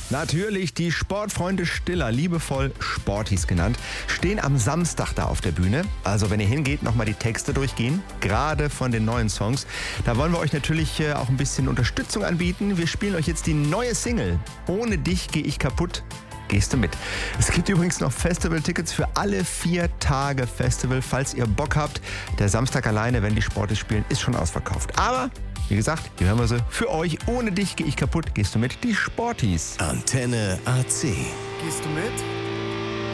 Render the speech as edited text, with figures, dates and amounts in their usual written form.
Natürlich, die Sportfreunde Stiller, liebevoll Sportis genannt, stehen am Samstag da auf der Bühne. Also wenn ihr hingeht, nochmal die Texte durchgehen, gerade von den neuen Songs. Da wollen wir euch natürlich auch ein bisschen Unterstützung anbieten. Wir spielen euch jetzt die neue Single. Ohne dich gehe ich kaputt. Gehst du mit? Es gibt übrigens noch Festival-Tickets für alle 4 Tage Festival, falls ihr Bock habt. Der Samstag alleine, wenn die Sportis spielen, ist schon ausverkauft. Aber, wie gesagt, hier hören wir sie für euch. Ohne dich gehe ich kaputt. Gehst du mit? Die Sportis. Antenne AC. Gehst du mit?